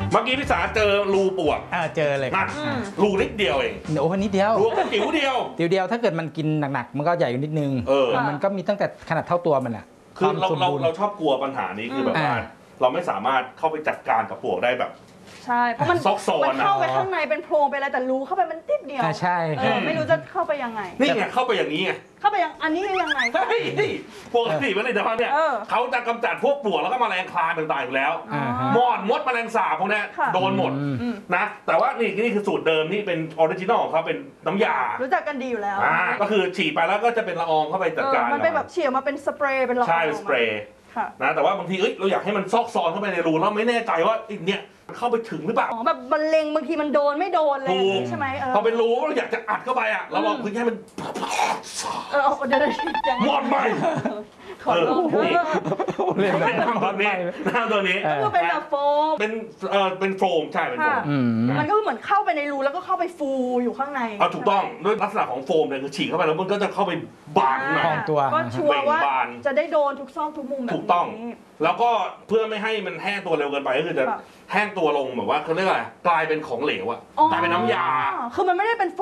เมื่อกี้พี่สาเจอรูปวกเจอเลยนะรูนิดเดียวเองโอ้นิดเดียวรูก็จิ๋วเดียวถ้าเกิดมันกินหนักๆมันก็ใหญ่นิดนึงมันก็มีตั้งแต่ขนาดเท่าตัวมันแหละคือเราชอบกลัวปัญหานี้คือแบบว่าเราไม่สามารถเข้าไปจัดการกับปลวกได้แบบใช่เพราะมันเข้าไปข้างในเป็นโพรงไปอะไรแต่รูเข้าไปมันติดเดียวใช่ไม่รู้จะเข้าไปยังไงนี่ไงเข้าไปอย่างนี้ไงเข้าไปยังอันนี้ยังไงพวกผลิตภัณฑ์เนี่ยเขาจะกำจัดพวกปลวกแล้วก็แมลงคลาต่างๆอยู่แล้วมอดมดแมลงสาบพวกนี้โดนหมดนะแต่ว่านี่คือสูตรเดิมนี่เป็นออริจินอลของเขาเป็นน้ำยารู้จักกันดีอยู่แล้วก็คือฉีดไปแล้วก็จะเป็นละอองเข้าไปจัดการมันเป็นแบบเฉี่ยวมาเป็นสเปรย์เป็นละอองใช่สเปรย์นะแต่ว่าบางทีเราอยากให้มันซอกซอนเข้าไปในรูแล้วไม่แน่ใจว่าเนี่ยเข้าไปถึงหรือเปล่าแบบบรรเลงบางทีมันโดนไม่โดนเลยใช่ไหมพอเป็นรูเราอยากจะอัดเข้าไปอ่ะเราลองพื้นให้มันเดี๋ยวหมดไปขอลองเล่นตัวนี้ตัวนี้ก็เป็นแบบโฟมเป็นโฟมใช่เป็นโฟมมันก็เหมือนเข้าไปในรูแล้วก็เข้าไปฟูอยู่ข้างในถูกต้องด้วยลักษณะของโฟมเนี่ยคือฉีกเข้าไปแล้วมันก็จะเข้าไปบางในตัวก็ชัวร์ว่าจะได้โดนทุกซอกทุกมุมแบบนี้ถูกต้องแล้วก็เพื่อไม่ให้มันแห้งตัวเร็วเกินไปก็คือจะแห้งตัวลงแบบว่าเขาเรียกอะไรกลายเป็นของเหลวอ่ะกลายเป็นน้ำยาคือมันไม่ได้เป็น